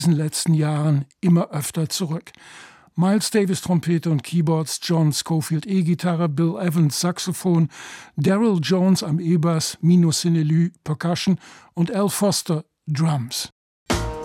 in den letzten Jahren immer öfter zurück. Miles Davis Trompete und Keyboards, John Scofield E-Gitarre, Bill Evans Saxophon, Daryl Jones am E-Bass, Mino Sinelü Percussion und Al Foster Drums.